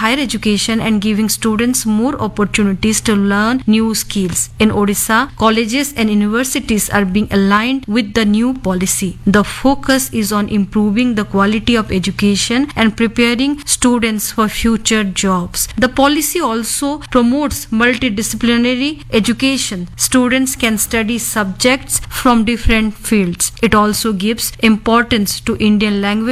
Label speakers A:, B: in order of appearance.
A: higher education and giving students more opportunities to learn new skills. In Odisha, colleges and universities are being aligned with the new policy. The focus is on improving the quality of education and preparing students for future jobs. The policy also promotes multidisciplinary education. Students can study subjects from different fields. It also gives importance to Indian language